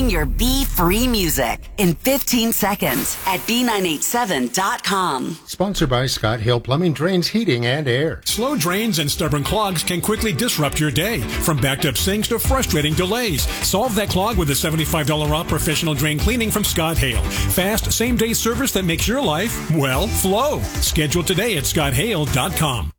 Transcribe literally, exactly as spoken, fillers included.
playing your Be-Free music in fifteen seconds at B nine eight seven dot com. Sponsored by Scott Hill Plumbing, Drains, Heating, and Air. Slow drains and stubborn clogs can quickly disrupt your day, from backed up sinks to frustrating delays. Solve that clog with a seventy-five dollars off professional drain cleaning from Scott Hale. Fast, same-day service that makes your life, well, flow. Schedule today at scott hale dot com.